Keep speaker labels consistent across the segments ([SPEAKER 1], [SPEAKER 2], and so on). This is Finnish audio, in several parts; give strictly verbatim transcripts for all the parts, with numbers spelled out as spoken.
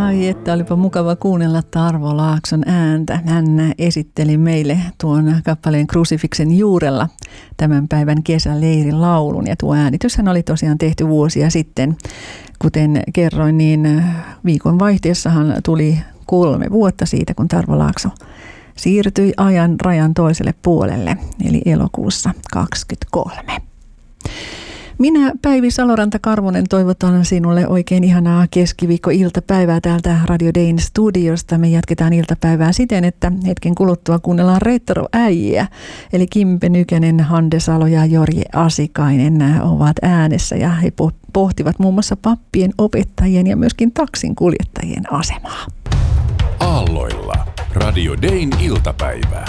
[SPEAKER 1] Ai että, olipa mukava kuunnella Tarvo Laakson ääntä. Hän esitteli meille tuon kappaleen Krusifiksen juurella tämän päivän kesäleirin laulun. Ja tuo äänityshän oli tosiaan tehty vuosia sitten. Kuten kerroin, niin viikon vaihteessahan tuli kolme vuotta siitä, kun Tarvo Laakso siirtyi ajan rajan toiselle puolelle, eli elokuussa kaksikymmentäkolme. Minä, Päivi Saloranta-Karvonen, toivotan sinulle oikein ihanaa keskiviikko-iltapäivää täältä Radio Dayn studiosta. Me jatketaan iltapäivää siten, että hetken kuluttua kuunnellaan retroäijiä. Eli Kimpe Nykänen, Hande Salo ja Jorje Asikainen ovat äänessä ja he pohtivat muun muassa pappien, opettajien ja myöskin taksin kuljettajien asemaa.
[SPEAKER 2] Aalloilla Radio Dayn iltapäivää.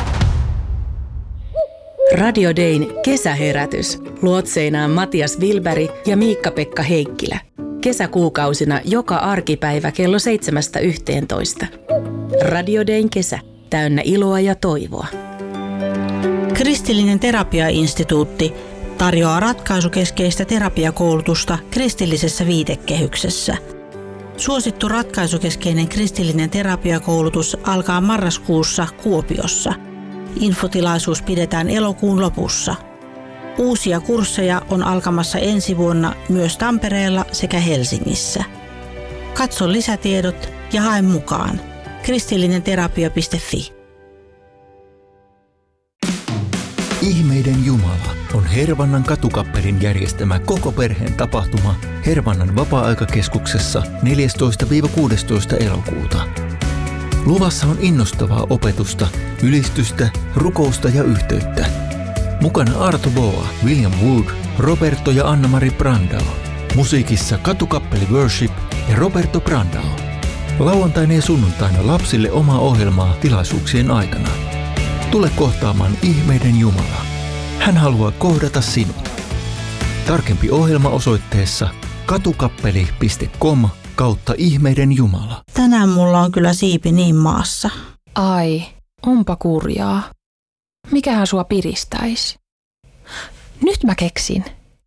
[SPEAKER 3] Radio Dayn kesäherätys. Luotseinaan Matias Wilberg ja Miikka-Pekka Heikkilä. Kesäkuukausina joka arkipäivä kello seitsemästä yhteentoista. Radio Dayn kesä. Täynnä iloa ja toivoa.
[SPEAKER 4] Kristillinen terapiainstituutti tarjoaa ratkaisukeskeistä terapiakoulutusta kristillisessä viitekehyksessä. Suosittu ratkaisukeskeinen kristillinen terapiakoulutus alkaa marraskuussa Kuopiossa. Infotilaisuus pidetään elokuun lopussa. Uusia kursseja on alkamassa ensi vuonna myös Tampereella sekä Helsingissä. Katso lisätiedot ja hae mukaan. kristillinenterapia piste fi.
[SPEAKER 5] Ihmeiden Jumala on Hervannan katukappelin järjestämä koko perheen tapahtuma Hervannan vapaa-aikakeskuksessa neljästoista kuudestoista elokuuta. Luvassa on innostavaa opetusta, ylistystä, rukousta ja yhteyttä. Mukana Arto Boa, William Wood, Roberto ja Anna-Mari Brandao. Musiikissa katukappeli Worship ja Roberto Brandao. Lauantaina ja sunnuntaina lapsille omaa ohjelmaa tilaisuuksien aikana. Tule kohtaamaan Ihmeiden Jumala. Hän haluaa kohdata sinut. Tarkempi ohjelma osoitteessa katukappeli piste com kautta Ihmeiden Jumala.
[SPEAKER 4] Tänään mulla on kyllä siipi niin maassa.
[SPEAKER 6] Ai, onpa kurjaa. Mikähän sua piristäisi? Nyt mä keksin.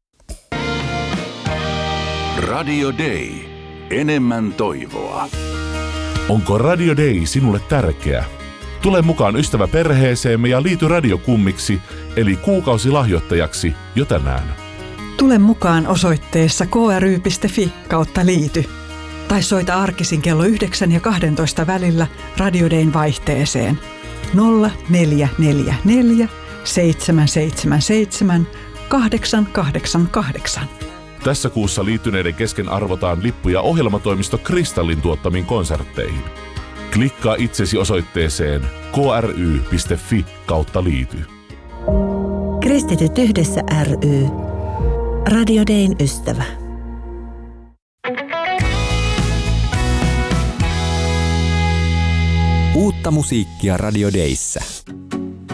[SPEAKER 2] Radio Day. Enemmän toivoa.
[SPEAKER 7] Onko Radio Day sinulle tärkeä? Tule mukaan ystäväperheeseemme ja liity radiokummiksi, eli kuukausilahjoittajaksi jo tänään.
[SPEAKER 8] Tule mukaan osoitteessa k r y piste f i kautta liity. Tai soita arkisin kello yhdeksän ja kahdentoista välillä Radio Dayn vaihteeseen nolla neljä neljä neljä seitsemän seitsemän seitsemän kahdeksan kahdeksan kahdeksan.
[SPEAKER 7] Tässä kuussa liittyneiden kesken arvotaan lippuja ohjelmatoimisto Kristallin tuottamiin konsertteihin. Klikkaa itsesi osoitteeseen k r y piste f i kautta liity.
[SPEAKER 9] Kristityt yhdessä ry. Radio Dayn ystävä.
[SPEAKER 10] Uutta musiikkia Radio Dayssä.